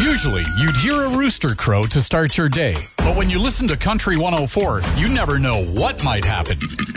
Usually, you'd hear a rooster crow to start your day. But when you listen to Country 104, you never know what might happen.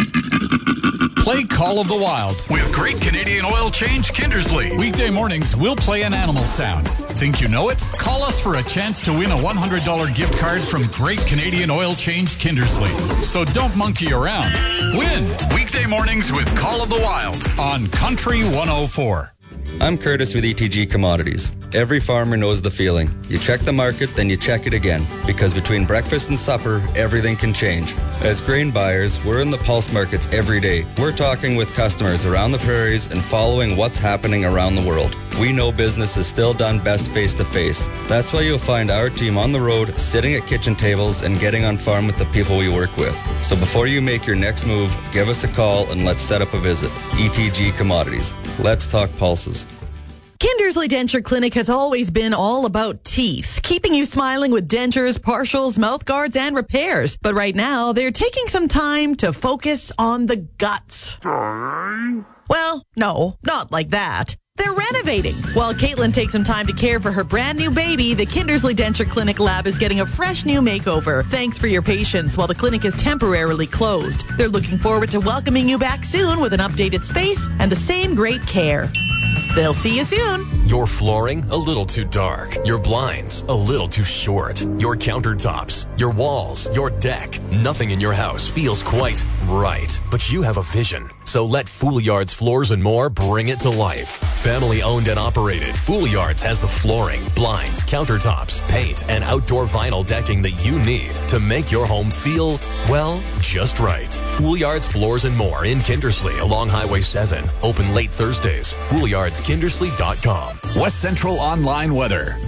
Play Call of the Wild with Great Canadian Oil Change Kindersley. Weekday mornings, we'll play an animal sound. Think you know it? Call us for a chance to win a $100 gift card from Great Canadian Oil Change Kindersley. So don't monkey around. Win weekday mornings with Call of the Wild on Country 104. I'm Curtis with ETG Commodities. Every farmer knows the feeling. You check the market, then you check it again. Because between breakfast and supper, everything can change. As grain buyers, we're in the pulse markets every day. We're talking with customers around the prairies and following what's happening around the world. We know business is still done best face-to-face. That's why you'll find our team on the road, sitting at kitchen tables and getting on farm with the people we work with. So before you make your next move, give us a call and let's set up a visit. ETG Commodities. Let's talk pulses. Kindersley Denture Clinic has always been all about teeth, keeping you smiling with dentures, partials, mouth guards, and repairs. But right now, they're taking some time to focus on the guts. Well, no, not like that. They're renovating. While Caitlin takes some time to care for her brand new baby, the Kindersley Denture Clinic lab is getting a fresh new makeover. Thanks for your patience while the clinic is temporarily closed. They're looking forward to welcoming you back soon with an updated space and the same great care. They'll see you soon. Your flooring, a little too dark. Your blinds, a little too short. Your countertops, your walls, your deck. Nothing in your house feels quite right. But you have a vision. So let Foolyards Floors and More bring it to life. Family owned and operated, Foolyards has the flooring, blinds, countertops, paint, and outdoor vinyl decking that you need to make your home feel, well, just right. Foolyards Floors and More in Kindersley along Highway 7. Open late Thursdays. FoolyardsKindersley.com. West Central Online Weather.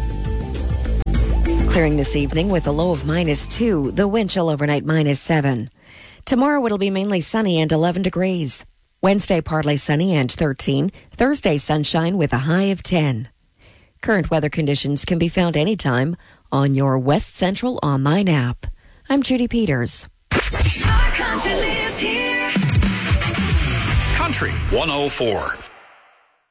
Clearing this evening with a low of -2. The wind chill overnight -7. Tomorrow it'll be mainly sunny and 11 degrees. Wednesday partly sunny and 13. Thursday sunshine with a high of 10. Current weather conditions can be found anytime on your West Central online app. I'm Judy Peters. Our country lives here. Country 104.